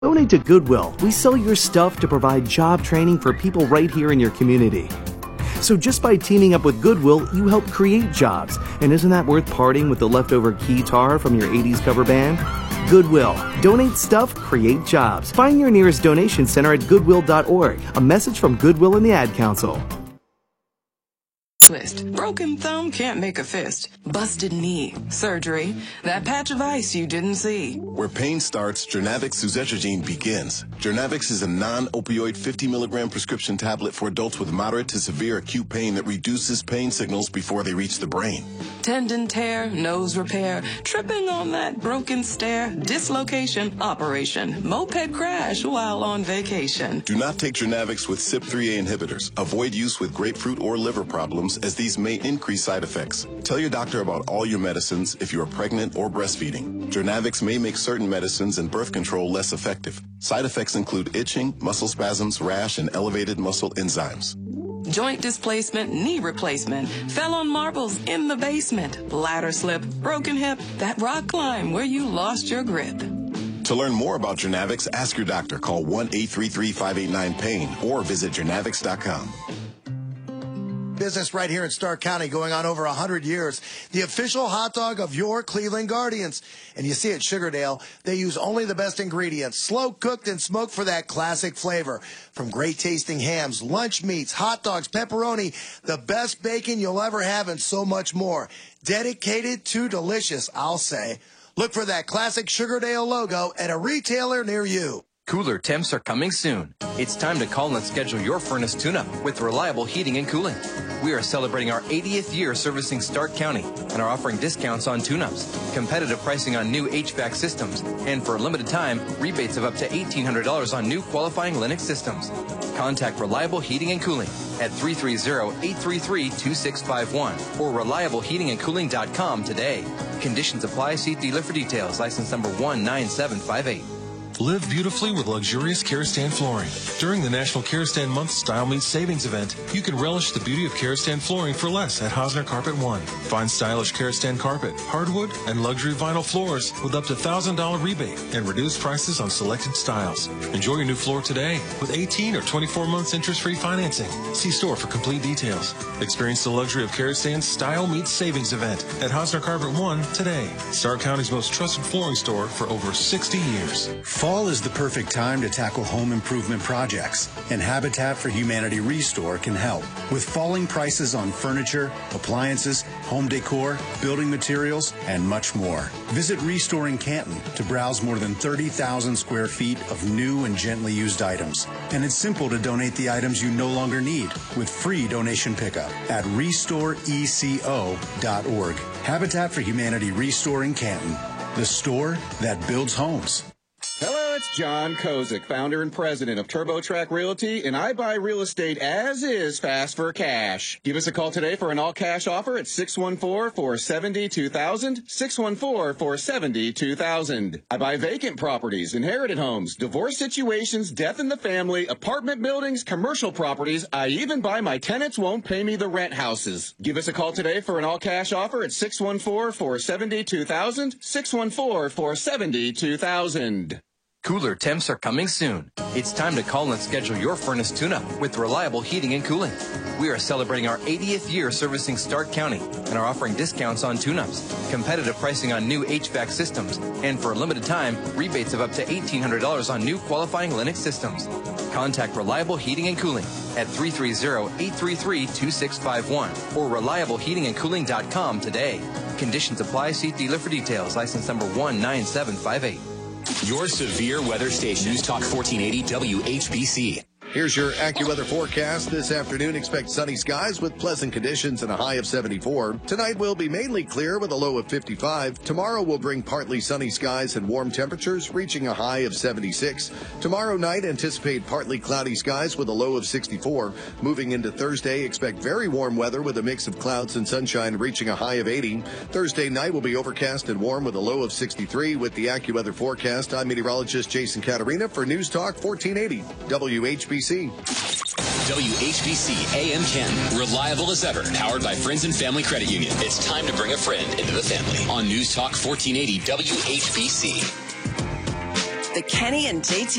Donate to Goodwill. We sell your stuff to provide job training for people right here in your community. So just by teaming up with Goodwill, you help create jobs. And isn't that worth parting with the leftover guitar from your 80s cover band? Goodwill. Donate stuff, create jobs. Find your nearest donation center at goodwill.org. A message from Goodwill and the Ad Council. List. Broken thumb can't make a fist. Busted knee. Surgery. That patch of ice you didn't see. Where pain starts, Jernavix suzetrigine begins. Jernavix is a non-opioid 50-milligram prescription tablet for adults with moderate to severe acute pain that reduces pain signals before they reach the brain. Tendon tear, nose repair, tripping on that broken stair, dislocation, operation, moped crash while on vacation. Do not take Jernavix with CYP3A inhibitors. Avoid use with grapefruit or liver problems, as these may increase side effects. Tell your doctor about all your medicines if you are pregnant or breastfeeding. Jernavix may make certain medicines and birth control less effective. Side effects include itching, muscle spasms, rash, and elevated muscle enzymes. Joint displacement, knee replacement, fell on marbles in the basement, ladder slip, broken hip, that rock climb where you lost your grip. To learn more about Jernavix, ask your doctor. Call 1-833-589-PAIN or visit jernavix.com. Business right here in Stark County going on over 100 years. The official hot dog of your Cleveland Guardians. And you see at Sugardale, they use only the best ingredients, slow cooked and smoked for that classic flavor. From great tasting hams, lunch meats, hot dogs, pepperoni, the best bacon you'll ever have, and so much more. Dedicated to delicious, I'll say. Look for that classic Sugardale logo at a retailer near you. Cooler temps are coming soon. It's time to call and schedule your furnace tune-up with reliable heating and cooling. We are celebrating our 80th year servicing Stark County and are offering discounts on tune-ups, competitive pricing on new HVAC systems, and for a limited time, rebates of up to $1,800 on new qualifying Lennox systems. Contact Reliable Heating and Cooling at 330-833-2651 or reliableheatingandcooling.com today. Conditions apply. See dealer for details. License number 19758. Live beautifully with luxurious Karastan flooring. During the National Karastan Month Style Meets Savings event, you can relish the beauty of Karastan flooring for less at Hosner Carpet One. Find stylish Karastan carpet, hardwood, and luxury vinyl floors with up to $1,000 rebate and reduced prices on selected styles. Enjoy your new floor today with 18 or 24 months interest-free financing. See store for complete details. Experience the luxury of Karastan's Style Meets Savings event at Hosner Carpet One today. Stark County's most trusted flooring store for over 60 years. Fall is the perfect time to tackle home improvement projects, and Habitat for Humanity Restore can help. With falling prices on furniture, appliances, home decor, building materials, and much more. Visit Restore in Canton to browse more than 30,000 square feet of new and gently used items. And it's simple to donate the items you no longer need with free donation pickup at restoreeco.org. Habitat for Humanity Restore in Canton, the store that builds homes. Hello, it's John Kozik, founder and president of TurboTrack Realty, and I buy real estate as is, fast for cash. Give us a call today for an all-cash offer at 614-470-2000, 614-470-2000. I buy vacant properties, inherited homes, divorce situations, death in the family, apartment buildings, commercial properties. I even buy my tenants won't pay me the rent houses. Give us a call today for an all-cash offer at 614-470-2000, 614-470-2000. Cooler temps are coming soon. It's time to call and schedule your furnace tune-up with Reliable Heating and Cooling. We are celebrating our 80th year servicing Stark County and are offering discounts on tune-ups, competitive pricing on new HVAC systems, and for a limited time, rebates of up to $1,800 on new qualifying Lennox systems. Contact Reliable Heating and Cooling at 330-833-2651 or reliableheatingandcooling.com today. Conditions apply. See dealer for details. License number 19758. Your severe weather station, News Talk 1480 WHBC. Here's your AccuWeather forecast. This afternoon, expect sunny skies with pleasant conditions and a high of 74. Tonight will be mainly clear with a low of 55. Tomorrow will bring partly sunny skies and warm temperatures, reaching a high of 76. Tomorrow night, anticipate partly cloudy skies with a low of 64. Moving into Thursday, expect very warm weather with a mix of clouds and sunshine, reaching a high of 80. Thursday night will be overcast and warm with a low of 63. With the AccuWeather forecast, I'm meteorologist Jason Caterina for News Talk 1480 WHBC. WHBC AM 10. Reliable as ever. Powered by Friends and Family Credit Union. It's time to bring a friend into the family. On News Talk 1480 WHBC. The Kenny and JT